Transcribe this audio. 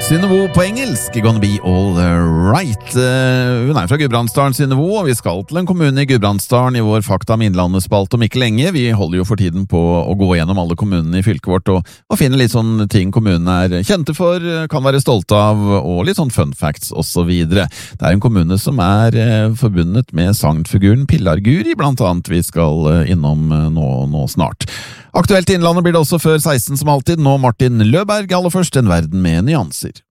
Synnøve på engelsk, Gonna Be All Right. Hun fra Gudbrandsdalen, Synnøve, og vi skal til en kommune i Gudbrandsdalen i vår Fakta om Innlandet-spalte om ikke lenge. Vi holder jo for tiden på å gå gjennom alle kommunene i fylket vårt og finne litt sånn ting kommunene er kjente for, kan være stolte av, og litt sånn fun facts og så videre. Det en kommune som forbundet med sagnfiguren Pillar Guri, blant annet, vi skal innom nå snart. Aktuelt i Innlandet blir det også før 16 som alltid. Nå Martin Løberg, aller først, En verden med nyanser.